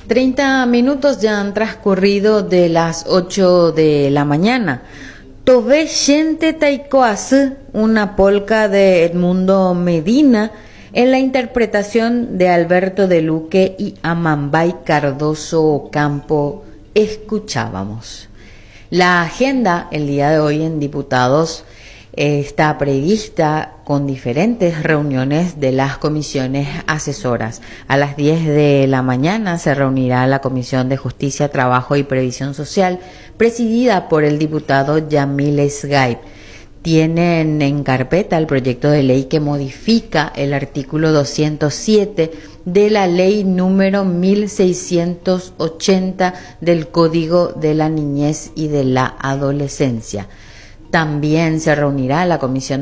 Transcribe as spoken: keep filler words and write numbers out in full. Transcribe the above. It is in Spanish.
treinta minutos ya han transcurrido de las ocho de la mañana. Tove Gente Taikoasu, una polca de Edmundo Medina, en la interpretación de Alberto de Luque y Amambay Cardoso Campo, escuchábamos. La agenda el día de hoy en Diputados está prevista con diferentes reuniones de las comisiones asesoras. A las diez de la mañana se reunirá la Comisión de Justicia, Trabajo y Previsión Social, presidida por el diputado Yamil Esgaib. Tienen en carpeta el proyecto de ley que modifica el artículo doscientos siete de la ley número mil seiscientos ochenta del Código de la Niñez y de la Adolescencia. También se reunirá la Comisión